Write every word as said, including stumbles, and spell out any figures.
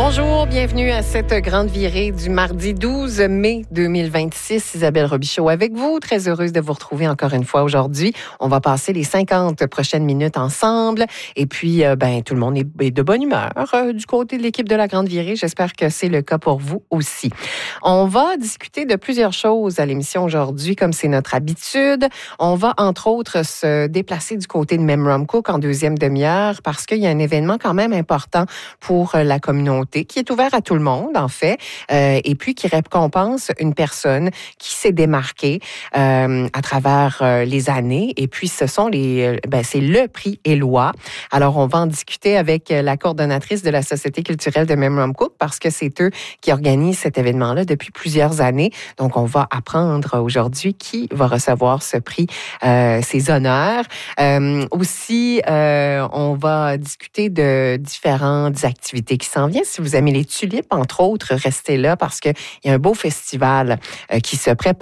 Bonjour, bienvenue à cette grande virée du mardi douze mai deux mille vingt-six. Isabelle Robichaud avec vous. Très heureuse de vous retrouver encore une fois aujourd'hui. On va passer les cinquante prochaines minutes ensemble. Et puis, euh, ben, tout le monde est de bonne humeur euh, du côté de l'équipe de la grande virée. J'espère que c'est le cas pour vous aussi. On va discuter de plusieurs choses à l'émission aujourd'hui, comme c'est notre habitude. On va, entre autres, se déplacer du côté de Memramcook en deuxième demi-heure parce qu'il y a un événement quand même important pour la communauté qui est ouvert à tout le monde, en fait, euh, et puis qui récompense une personne qui s'est démarquée euh, à travers euh, les années. Et puis, ce sont les, ben, c'est le prix Éloi. Alors, on va en discuter avec la coordonnatrice de la Société culturelle de Memramcook parce que c'est eux qui organisent cet événement-là depuis plusieurs années. Donc, on va apprendre aujourd'hui qui va recevoir ce prix, euh, ces honneurs. Euh, aussi, euh, on va discuter de différentes activités qui s'en viennent. Si vous aimez les tulipes, entre autres, restez là parce qu'il y a un beau festival euh, qui se prépare.